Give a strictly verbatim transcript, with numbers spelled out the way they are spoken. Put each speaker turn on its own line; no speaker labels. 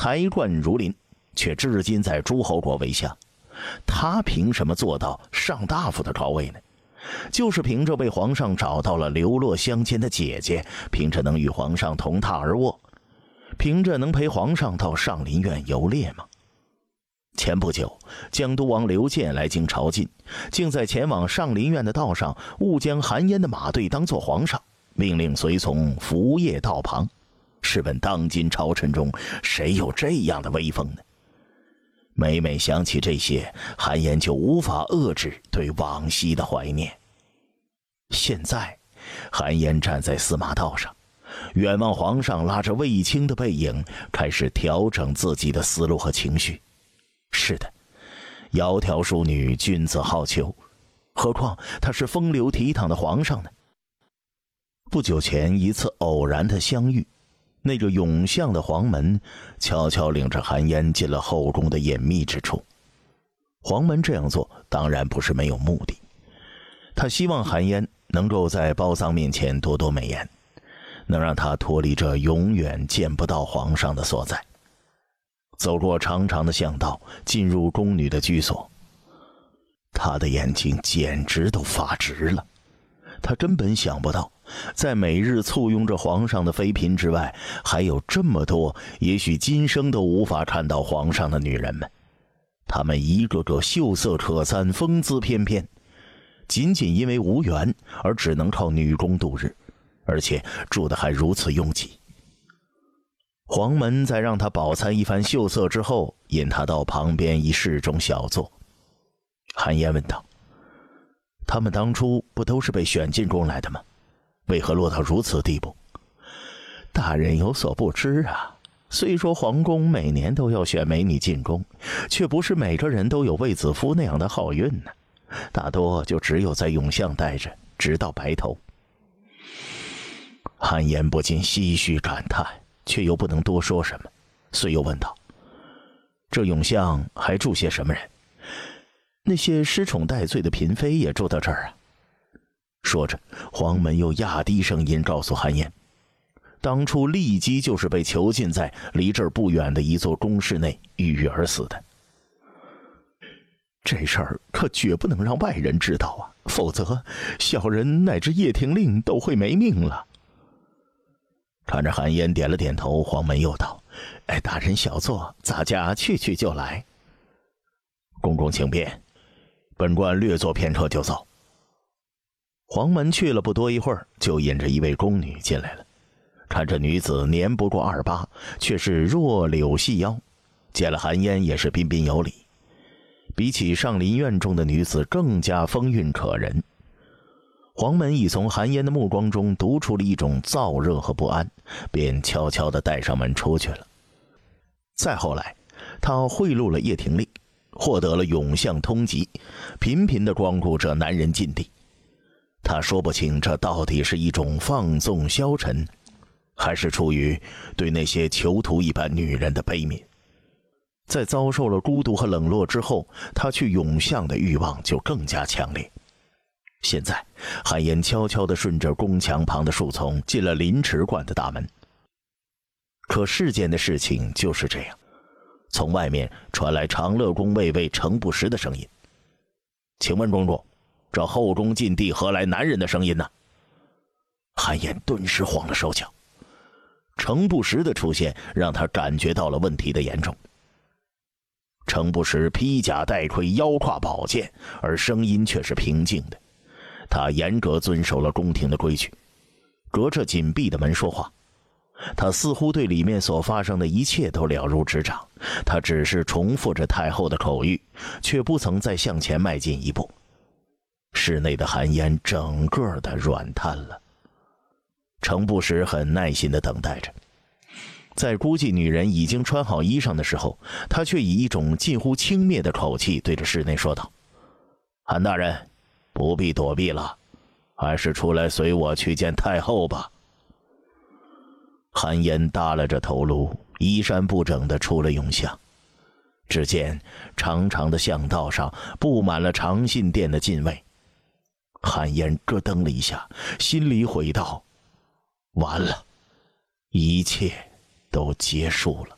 才冠如林，却至今在诸侯国为相。他凭什么做到上大夫的高位呢？就是凭着被皇上找到了流落乡间的姐姐，凭着能与皇上同榻而卧，凭着能陪皇上到上林苑游猎吗？前不久，江都王刘建来京朝觐，竟在前往上林苑的道上误将韩嫣的马队当作皇上，命令随从伏谒道旁。试问当今朝臣中，谁有这样的威风呢？每每想起这些，韩嫣就无法遏制对往昔的怀念。现在，韩嫣站在司马道上，远望皇上拉着卫青的背影，开始调整自己的思路和情绪。是的，窈窕淑女，君子好逑，何况他是风流倜傥的皇上呢？不久前一次偶然的相遇，那个永相的黄门悄悄领着韩嫣进了后宫的隐秘之处。黄门这样做当然不是没有目的，他希望韩嫣能够在褒臧面前多多美颜，能让他脱离这永远见不到皇上的所在。走过长长的巷道，进入宫女的居所，他的眼睛简直都发直了。他根本想不到，在每日簇拥着皇上的妃嫔之外，还有这么多也许今生都无法看到皇上的女人们。她们一个个秀色可餐，风姿翩翩，仅仅因为无缘而只能靠女工度日，而且住得还如此拥挤。黄门在让他饱餐一番秀色之后，引他到旁边一室中小坐。韩嫣问道：他们当初不都是被选进宫来的吗？为何落到如此地步？大人有所不知啊，虽说皇宫每年都要选美女进宫，却不是每个人都有卫子夫那样的好运呢，大多就只有在永巷待着，直到白头。韩嫣不禁唏嘘感叹，却又不能多说什么，遂又问道：这永巷还住些什么人？那些失宠戴罪的嫔妃也住到这儿啊？说着，黄门又压低声音告诉韩嫣，当初立即就是被囚禁在离这儿不远的一座宫室内郁郁而死的。这事儿可绝不能让外人知道啊，否则小人乃至叶廷令都会没命了。看着韩嫣点了点头，黄门又道：哎，大人小坐，咱家去去就来。公公请便，本官略作片刻就走。黄门去了不多一会儿，就引着一位宫女进来了。看这女子年不过二八，却是若柳细腰，见了韩嫣也是彬彬有礼，比起上林苑中的女子更加风韵可人。黄门已从韩嫣的目光中读出了一种燥热和不安，便悄悄地带上门出去了。再后来，他贿赂了叶廷令，获得了永巷通缉，频频地光顾这男人禁地。他说不清这到底是一种放纵消沉，还是出于对那些囚徒一般女人的悲悯。在遭受了孤独和冷落之后，他去永巷的欲望就更加强烈。现在，韩嫣悄悄地顺着宫墙旁的树丛进了临池观的大门。可世间的事情就是这样，从外面传来长乐宫卫尉程不识的声音：请问公主，这后宫禁地何来男人的声音呢？韩嫣顿时慌了手脚，程不识的出现让他感觉到了问题的严重。程不识披甲戴盔，腰挎宝剑，而声音却是平静的。他严格遵守了宫廷的规矩，隔着紧闭的门说话。他似乎对里面所发生的一切都了如指掌，他只是重复着太后的口谕，却不曾再向前迈进一步。室内的韩嫣整个的软瘫了。程不识很耐心地等待着，在估计女人已经穿好衣裳的时候，他却以一种近乎轻蔑的口气对着室内说道：韩大人，不必躲避了，还是出来随我去见太后吧。韩嫣耷拉着头颅，衣衫不整地出了永巷。只见长长的巷道上布满了长信殿的禁卫。韩嫣咯噔了一下，心里悔道：完了，一切都结束了。